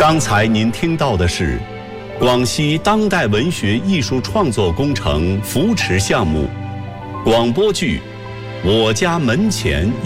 刚才您听到的是广西当代文学艺术创作工程扶持项目广播剧《我家门前》